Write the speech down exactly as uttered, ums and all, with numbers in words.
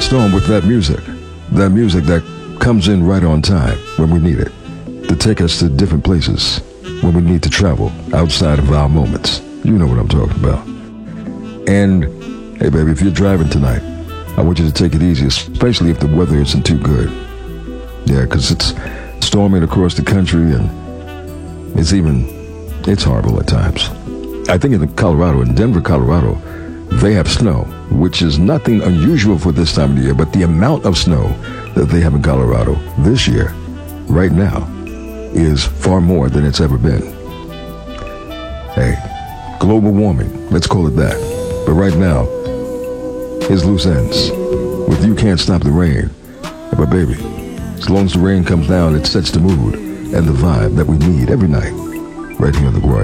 that storm with that music. That music that comes in right on time when we need it, to take us to different places when we need to travel outside of our moments. You know what I'm talking about. And, hey, baby, if you're driving tonight, I want you to take it easy, especially if the weather isn't too good. Yeah, because it's storming across the country, and it's even, it's horrible at times. I think in Colorado, in Denver, Colorado, they have snow, which is nothing unusual for this time of the year, but the amount of snow that they have in Colorado this year, right now, is far more than it's ever been. Hey, global warming, let's call it that. But right now, it's loose ends with You Can't Stop the Rain. But baby, as long as the rain comes down, it sets the mood and the vibe that we need every night right here on The Roy